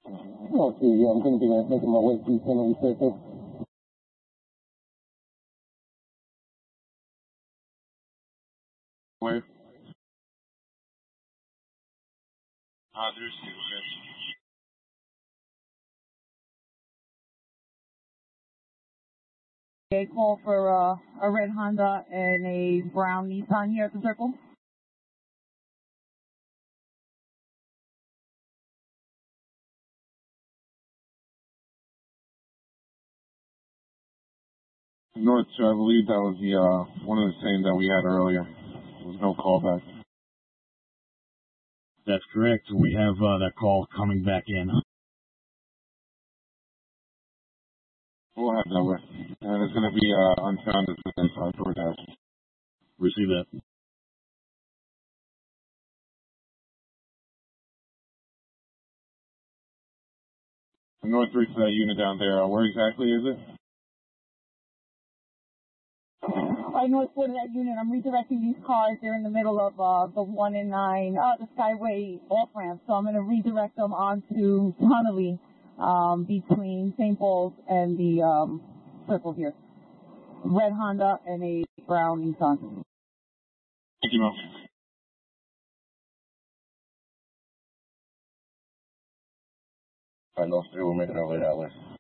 Okay, yeah, I'm going to be making my way through San Luis Circle. Where? There's two, yes. Okay, call for a red Honda and a brown Nissan here at the circle. North, I believe that was the one of the same that we had earlier. There was no callback. That's correct. We have that call coming back in. We'll have number. And it's going to be unfound as inside DoorDash. Receive that. North 3 to that unit down there. Where exactly is it? I know it's for that unit. I'm redirecting these cars. They're in the middle of the 1 and 9, the Skyway off-ramp. So I'm going to redirect them onto Connolly between St. Paul's and the circle here. Red Honda and a brown Nissan. Thank you, Mom. I know 3 will make it our way that way.